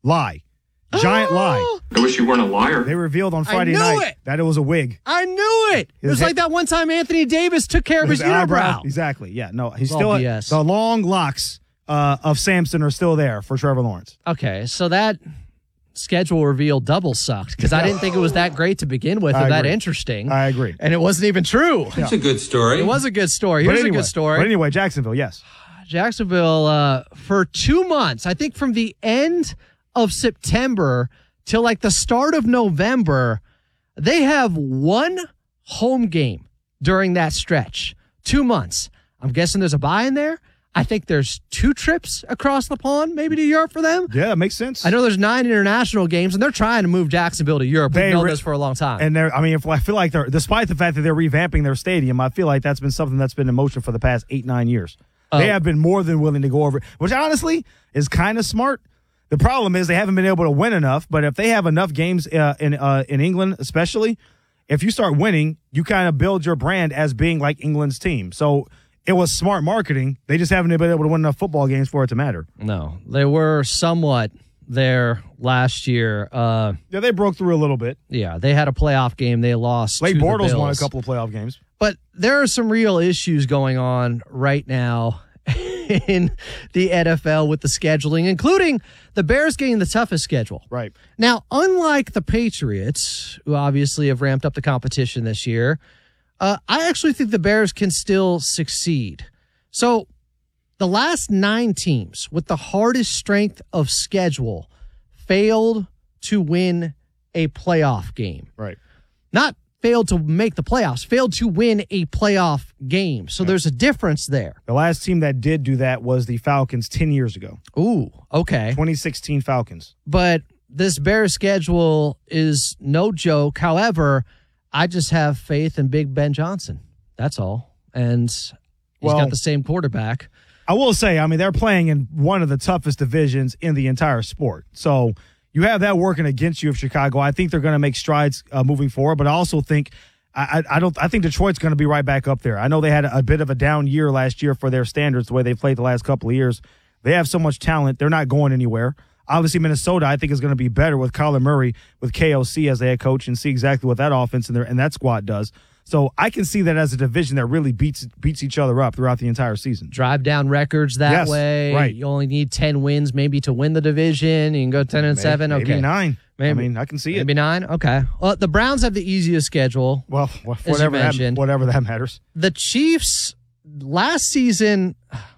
Lie. Giant lie. I wish you weren't a liar. They revealed on Friday night that it was a wig. I knew it. It was like that one time Anthony Davis took care of his unibrow. Exactly. Yeah. No, he's all still BS. the long locks of Samson are still there for Trevor Lawrence. Okay, so that schedule reveal double sucked because I didn't think it was that great to begin with or that interesting. I agree. And it wasn't even true. That's a good story. It was a good story. Here's a good story. But anyway, Jacksonville, yes. Jacksonville, for 2 months, I think from the end of September till like the start of November, they have one home game during that stretch. 2 months. I'm guessing there's a bye in there. I think there's 2 trips across the pond, maybe to Europe for them. Yeah, that makes sense. I know there's 9 international games, and they're trying to move Jacksonville to Europe. We've known this for a long time. And I feel like despite the fact that they're revamping their stadium, I feel like that's been something that's been in motion for the past 8-9 years. They have been more than willing to go over it, which honestly is kind of smart. The problem is they haven't been able to win enough, but if they have enough games in England especially, if you start winning, you kind of build your brand as being like England's team. So it was smart marketing. They just haven't been able to win enough football games for it to matter. No, they were somewhat there last year. Yeah, they broke through a little bit. Yeah, they had a playoff game. They lost Blake to the Bortles Bills. won a couple of playoff games. But there are some real issues going on right now in the NFL with the scheduling, including the Bears getting the toughest schedule. Right. Now, unlike the Patriots, who obviously have ramped up the competition this year, I actually think the Bears can still succeed. So the last 9 teams with the hardest strength of schedule failed to win a playoff game. Right. Not failed to make the playoffs, failed to win a playoff game. So there's a difference there. The last team that did do that was the Falcons 10 years ago. Ooh, okay. 2016 Falcons. But this Bears schedule is no joke. However, I just have faith in Big Ben Johnson. That's all. And he's got the same quarterback. I will say, they're playing in one of the toughest divisions in the entire sport. So you have that working against you of Chicago. I think they're going to make strides moving forward, but I also think I think Detroit's going to be right back up there. I know they had a bit of a down year last year for their standards, the way they played the last couple of years. They have so much talent. They're not going anywhere. Obviously, Minnesota, I think, is going to be better with Kyler Murray, with KOC as the head coach, and see exactly what that offense and that squad does. So I can see that as a division that really beats each other up throughout the entire season. Drive down records that way. Right. You only need 10 wins maybe to win the division. You can go 10-7. Okay. Maybe 9. Maybe. I can see it. Maybe 9? Okay. Well, the Browns have the easiest schedule. Well, whatever that matters. The Chiefs last season,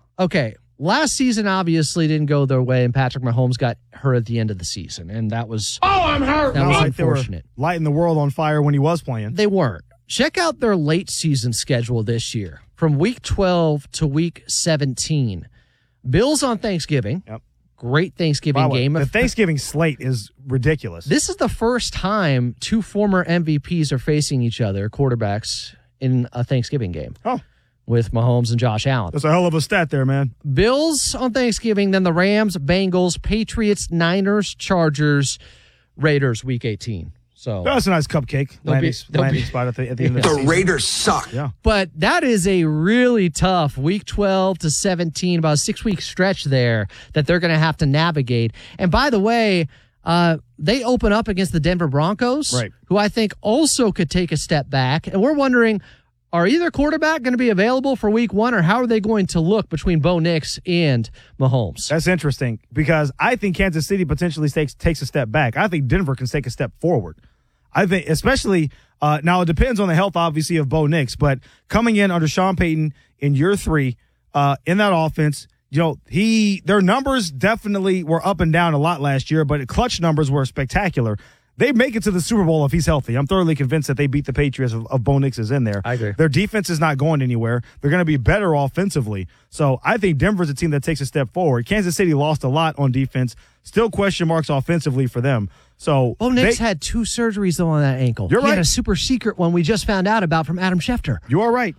obviously didn't go their way, and Patrick Mahomes got hurt at the end of the season, and that was I'm hurt. That was unfortunate. They were lighting the world on fire when he was playing. They weren't. Check out their late season schedule this year, from week 12 to week 17. Bills on Thanksgiving. Yep. Great Thanksgiving game. The Thanksgiving slate is ridiculous. This is the first time 2 former MVPs are facing each other, quarterbacks, in a Thanksgiving game. Oh. With Mahomes and Josh Allen. That's a hell of a stat there, man. Bills on Thanksgiving, then the Rams, Bengals, Patriots, Niners, Chargers, Raiders, week 18. So that's a nice cupcake landing spot at the end of the season. The Raiders suck. Yeah. But that is a really tough week 12 to 17, about a 6-week stretch there that they're going to have to navigate. And by the way, they open up against the Denver Broncos, right, who I think also could take a step back. And we're wondering, are either quarterback going to be available for week 1, or how are they going to look between Bo Nix and Mahomes? That's interesting because I think Kansas City potentially takes a step back. I think Denver can take a step forward. I think especially now it depends on the health, obviously, of Bo Nix, but coming in under Sean Payton in year 3 in that offense, their numbers definitely were up and down a lot last year, but clutch numbers were spectacular. They make it to the Super Bowl if he's healthy. I'm thoroughly convinced that they beat the Patriots of Bo Nix is in there. I agree. Their defense is not going anywhere. They're going to be better offensively. So I think Denver's a team that takes a step forward. Kansas City lost a lot on defense. Still question marks offensively for them. So Bo Nix had 2 surgeries, though, on that ankle. You're right. He had a super secret one we just found out about from Adam Schefter. You are right.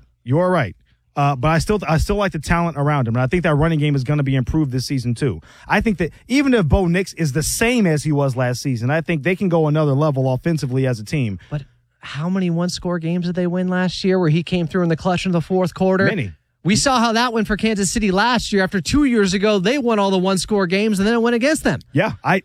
But I still like the talent around him, and I think that running game is going to be improved this season too. I think that even if Bo Nix is the same as he was last season, I think they can go another level offensively as a team. But how many one-score games did they win last year where he came through in the clutch in the fourth quarter? Many. We saw how that went for Kansas City last year. After 2 years ago, they won all the one-score games, and then it went against them. Yeah,